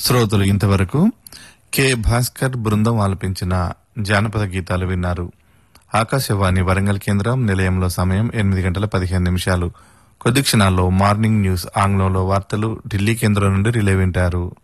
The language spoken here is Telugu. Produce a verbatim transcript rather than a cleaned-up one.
శ్రోతలు ఇంతవరకు కె భాస్కర్ బృందం ఆలపించిన జానపద గీతాలు విన్నారు. ఆకాశవాణి వరంగల్ కేంద్రం నిలయంలో సమయం ఎనిమిది గంటల పదిహేను నిమిషాలు. కొద్ది క్షణాల్లో మార్నింగ్ న్యూస్ ఆంగ్లంలో వార్తలు ఢిల్లీ కేంద్రం నుండి రిలే వింటారు.